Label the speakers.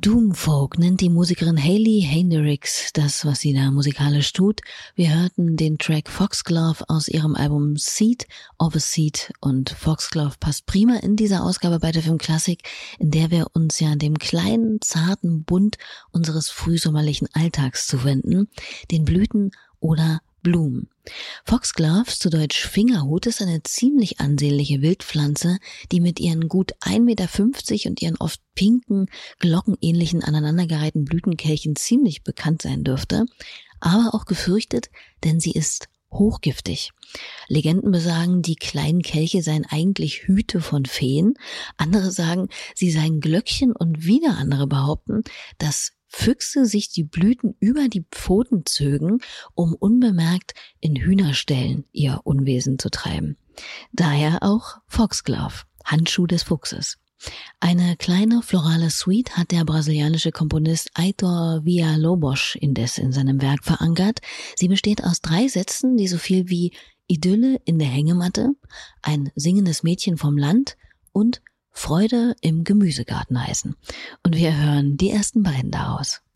Speaker 1: Doomfolk nennt die Musikerin Hayley Hendricks das, was sie da musikalisch tut. Wir hörten den Track Foxglove aus ihrem Album Seed of a Seed und Foxglove passt prima in dieser Ausgabe bei der Filmklassik, in der wir uns ja dem kleinen, zarten Bund unseres frühsommerlichen Alltags zuwenden, den Blüten oder Blumen. Foxgloves, zu Deutsch Fingerhut, ist eine ziemlich ansehnliche Wildpflanze, die mit ihren gut 1,50 Meter und ihren oft pinken, glockenähnlichen, aneinandergereihten Blütenkelchen ziemlich bekannt sein dürfte, aber auch gefürchtet, denn sie ist hochgiftig. Legenden besagen, die kleinen Kelche seien eigentlich Hüte von Feen, andere sagen, sie seien Glöckchen und wieder andere behaupten, dass Füchse sich die Blüten über die Pfoten zögen, um unbemerkt in Hühnerställen ihr Unwesen zu treiben. Daher auch Foxglove, Handschuh des Fuchses. Eine kleine florale Suite hat der brasilianische Komponist Heitor Villa-Lobos indes in seinem Werk verankert. Sie besteht aus 3 Sätzen, die so viel wie Idylle in der Hängematte, ein singendes Mädchen vom Land und Freude im Gemüsegarten heißen. Und wir hören die ersten beiden daraus.